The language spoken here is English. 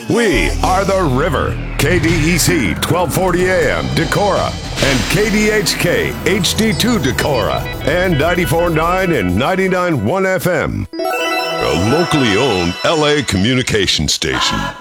We are the River. KDEC 1240 AM Decorah and KDHK HD2 Decorah and 94.9 and 99.1 FM. A locally owned LA communication station.